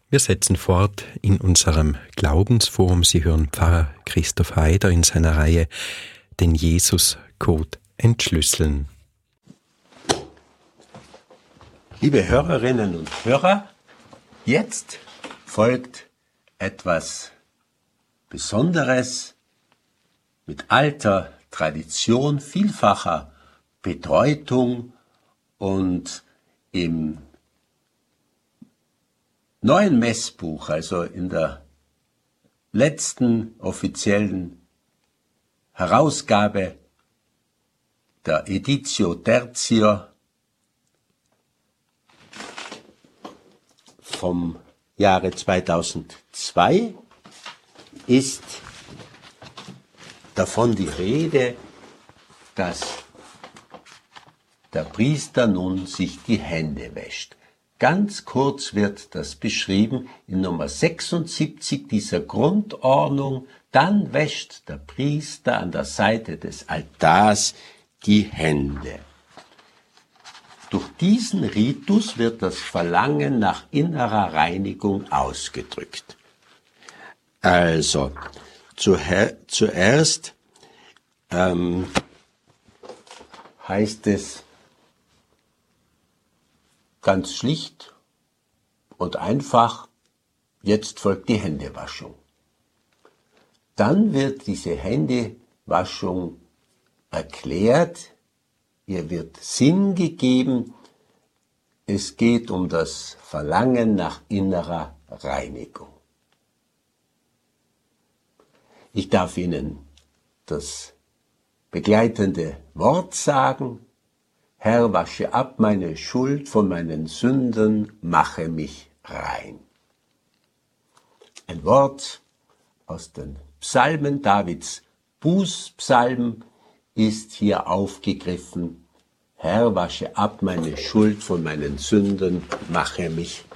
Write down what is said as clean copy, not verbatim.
Wir setzen fort in unserem Glaubensforum. Sie hören Pfarrer Christoph Haider in seiner Reihe Den Jesus-Code entschlüsseln. Liebe Hörerinnen und Hörer, jetzt folgt etwas Besonderes mit alter Tradition, vielfacher Bedeutung und im neuen Messbuch, also in der letzten offiziellen Herausgabe der Editio Tertior vom Jahre 2002 ist davon die Rede, dass der Priester nun sich die Hände wäscht. Ganz kurz wird das beschrieben in Nummer 76 dieser Grundordnung. Dann wäscht der Priester an der Seite des Altars die Hände. Durch diesen Ritus wird das Verlangen nach innerer Reinigung ausgedrückt. Also, zuerst heißt es ganz schlicht und einfach, jetzt folgt die Händewaschung. Dann wird diese Händewaschung erklärt, ihr wird Sinn gegeben, es geht um das Verlangen nach innerer Reinigung. Ich darf Ihnen das begleitende Wort sagen: Herr, wasche ab meine Schuld, von meinen Sünden mache mich rein. Ein Wort aus den Psalmen, Davids Bußpsalm ist hier aufgegriffen. Herr, wasche ab meine Schuld, von meinen Sünden mache mich